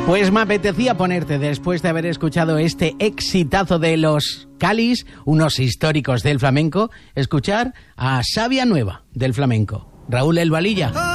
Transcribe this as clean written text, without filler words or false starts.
Pues me apetecía ponerte, después de haber escuchado este exitazo de los Calis, unos históricos del flamenco, escuchar a Savia Nueva del flamenco, Raúl El Valilla.